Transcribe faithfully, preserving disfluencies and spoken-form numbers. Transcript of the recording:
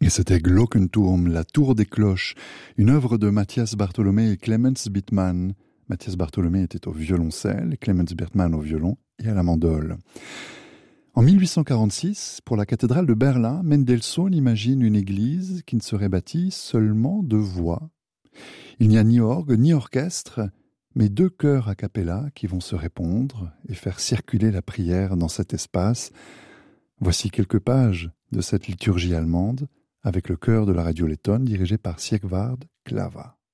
Et c'était Glockenturm, la tour des cloches, une œuvre de Matthias Bartholomé et Clemens Bittmann. Matthias Bartholomé était au violoncelle, Clemens Bittmann au violon et à la mandole. En mille huit cent quarante-six, pour la cathédrale de Berlin, Mendelssohn imagine une église qui ne serait bâtie seulement de voix. Il n'y a ni orgue ni orchestre, mais deux chœurs a cappella qui vont se répondre et faire circuler la prière dans cet espace. Voici quelques pages de cette liturgie allemande avec le chœur de la radio lettonne dirigé par Siegward Klava.